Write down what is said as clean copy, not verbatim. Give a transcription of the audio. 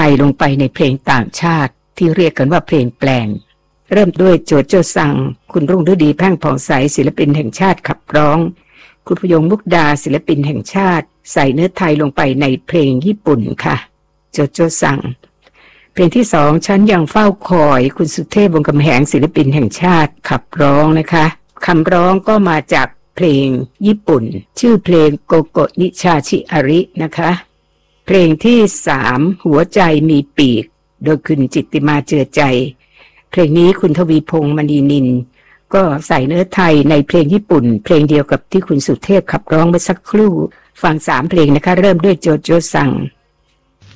ยลงไปในเพลงต่างชาติที่เรียกกันว่าเพลงแปลงเริ่มด้วยโจโจซังคุณรุ่งฤดีแพ่งผ่องใสศิลปินแห่งชาติขับร้องคุณพยงมุกดาศิลปินแห่งชาติใส่เนื้อไทยลงไปในเพลงญี่ปุ่นค่ะโจโจซังเพลงที่สองฉันยังเฝ้าคอยคุณสุเทพวงศ์กำแหงศิลปินแห่งชาติขับร้องนะคะคำร้องก็มาจากเพลงญี่ปุ่นชื่อเพลงโกโกนิชาชิอารินะคะเพลงที่สามหัวใจมีปีกโดยคุณจิตติมาเจือใจเพลงนี้คุณทวีพงษ์มณีนินก็ใส่เนื้อไทยในเพลงญี่ปุ่นเพลงเดียวกับที่คุณสุเทพขับร้องเมื่อสักครู่ฟัง3เพลงนะคะเริ่มด้วยโจโจซัง